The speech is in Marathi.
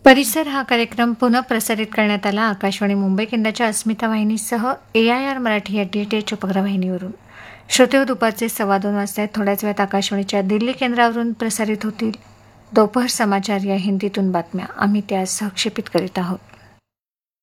परिसर हा कार्यक्रम पुनः प्रसारित करण्यात आला आकाशवाणी मुंबई केंद्राच्या अस्मिता वाहिनीसह AIR मराठी या DTH उपग्रह वाहिनीवरून. श्रोते दुपारचे 2:15 वाजता थोड्याच वेळात आकाशवाणीच्या दिल्ली केंद्रावरून प्रसारित होतील दोपहर समाचार या हिंदीतून बातम्या. आम्ही त्या संक्षेपित करीत आहोत.